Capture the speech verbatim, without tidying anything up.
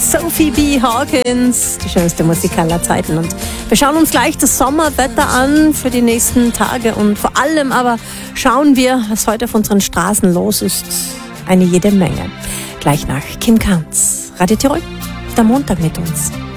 Sophie B. Hawkins, die schönste Musik aller Zeiten. Und wir schauen uns gleich das Sommerwetter an für die nächsten Tage. Und vor allem aber schauen wir, was heute auf unseren Straßen los ist. Eine jede Menge. Gleich nach Kim Kanz. Radio Tirol, der Montag mit uns.